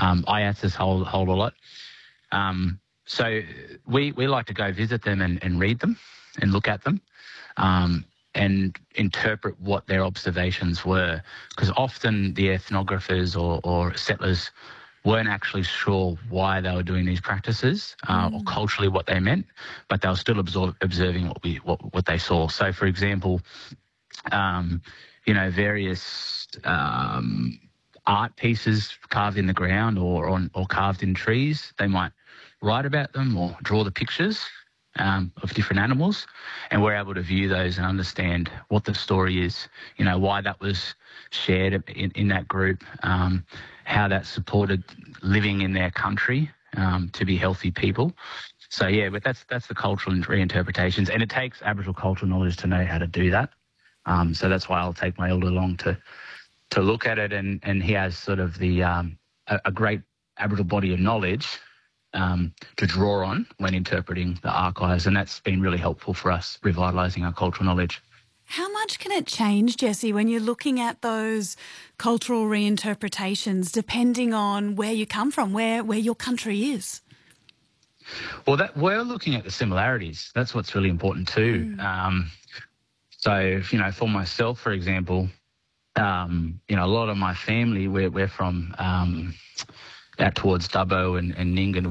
IATSs hold a lot. So we like to go visit them and read them and look at them and interpret what their observations were, because often the ethnographers or settlers weren't actually sure why they were doing these practices or culturally what they meant, but they were still observing what they saw. So, for example, various art pieces carved in the ground or carved in trees, they might write about them or draw the pictures of different animals, and we're able to view those and understand what the story is, why that was shared in that group, how that supported living in their country to be healthy people. So, yeah, but that's the cultural reinterpretations, and it takes Aboriginal cultural knowledge to know how to do that. So that's why I'll take my elder along to look at it, and he has sort of the a great Aboriginal body of knowledge to draw on when interpreting the archives, and that's been really helpful for us, revitalising our cultural knowledge. How much can it change, Jesse, when you're looking at those cultural reinterpretations, depending on where you come from, where your country is? Well, we're looking at the similarities. That's what's really important too. So, for myself, for example, a lot of my family, we're from out towards Dubbo and Nyngan.